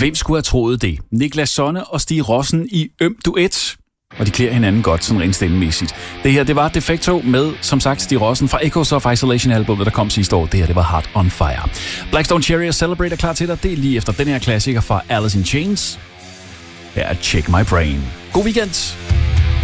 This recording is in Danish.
Hvem skulle have troet det? Niklas Sonne og Stig Rossen i øm duet. Og de klæder hinanden godt, sådan rent stemmemæssigt. Det her, det var Defecto med, som sagt, Stig Rossen fra Echoes of Isolation-albumet, der kom sidste år. Det her, det var Heart on Fire. Blackstone Cherry og Celebrate er klar til dig. Det er lige efter den her klassiker fra Alice in Chains. Her er Check My Brain. God weekend!